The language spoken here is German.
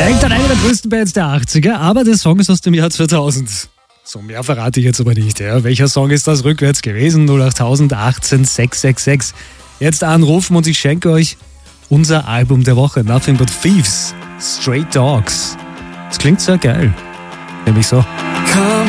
Denkt an eine der größten Bands der 80er, aber der Song ist aus dem Jahr 2000. So, mehr verrate ich jetzt aber nicht. Ja. Welcher Song ist das rückwärts gewesen? 08000 18 666. Jetzt anrufen und ich schenke euch unser Album der Woche. Nothing But Thieves, Straight Dogs. Das klingt sehr geil. Nämlich so. Come